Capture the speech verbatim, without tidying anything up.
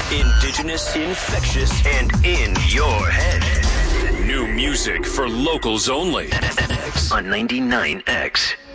Indigenous, infectious, and in your head. New music for locals only. On ninety-nine X.